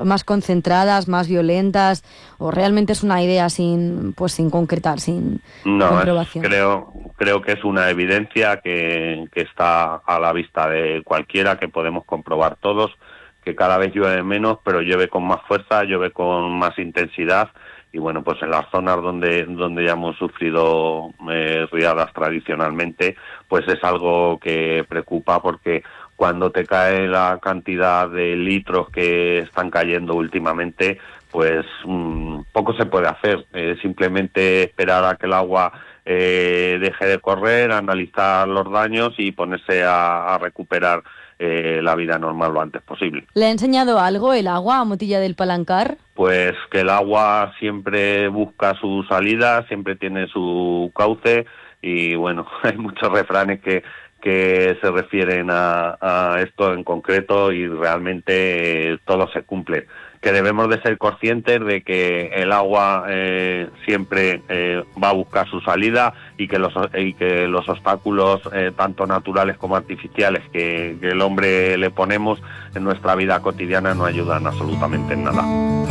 más concentradas, más violentas, o realmente es una idea sin concretar, sin comprobación? Creo que es una evidencia que está a la vista de cualquiera, que podemos comprobar todos, que cada vez llueve menos, pero llueve con más fuerza, llueve con más intensidad. Y bueno, pues en las zonas donde ya hemos sufrido riadas tradicionalmente, pues es algo que preocupa, porque cuando te cae la cantidad de litros que están cayendo últimamente, pues poco se puede hacer. Simplemente esperar a que el agua deje de correr, analizar los daños y ponerse a recuperar la vida normal lo antes posible. ¿Le ha enseñado algo el agua a Motilla del Palancar? Pues que el agua siempre busca su salida, siempre tiene su cauce, y bueno, hay muchos refranes que se refieren a esto en concreto, y realmente todo se cumple. Que debemos de ser conscientes de que el agua siempre va a buscar su salida, y que los obstáculos tanto naturales como artificiales que el hombre le ponemos en nuestra vida cotidiana no ayudan absolutamente en nada.